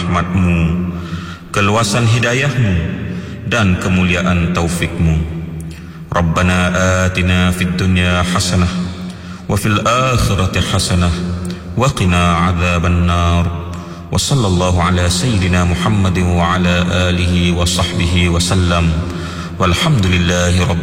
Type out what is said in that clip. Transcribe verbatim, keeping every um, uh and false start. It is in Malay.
rahmat-Mu, keluasan hidayah-Mu, dan kemuliaan taufik-Mu. Rabbana atina fid dunya hasanah wa fil akhirati hasanah wa qina adzaban nar. Wa sallallahu ala sayyidina Muhammadin wa ala alihi wa sahbihi wa sallam. Walhamdulillahi rabbil